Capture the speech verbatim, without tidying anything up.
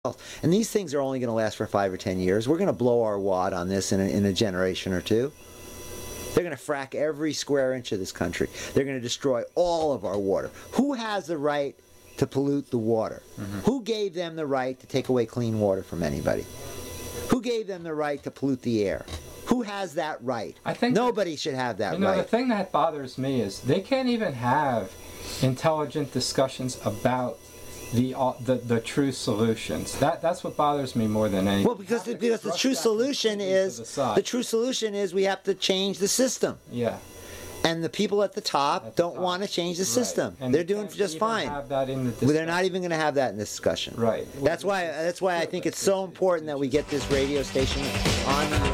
And these things are only going to last for five or ten years. We're going to blow our wad on this in a, in a generation or two. They're going to frack every square inch of this country. They're going to destroy all of our water. Who has the right to pollute the water? Mm-hmm. Who gave them the right to take away clean water from anybody? Who gave them the right to pollute the air? Who has that right? I think nobody should have that you know, right. The thing that bothers me is they can't even have intelligent discussions about the uh, the, the true solutions. That that's what bothers me more than anything. Well, because the, because the true solution is the, the true solution is we have to change the system. Yeah. And the people at the top at the don't top. want to change the right. system. And They're doing just fine. Have that in the well, they're not even going to have that in this discussion. Right. That's why. That's why I think it's so important that we get this radio station on.